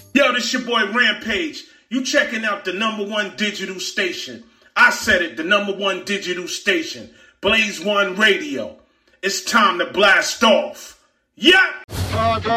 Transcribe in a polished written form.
Yo, this your boy Rampage. You checking out the #1 digital station. I said it, the #1 digital station. Blaze One Radio. It's time to blast off. Yeah!